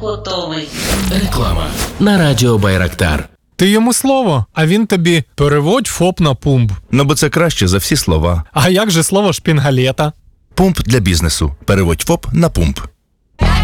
готовий. Реклама на радіо Байрактар. Ти йому слово, а він тобі переводь ФОП на пумп. Ну, бо це краще за всі слова. А як же слово шпінгалета? Пумп для бізнесу. Переводь ФОП на пумп.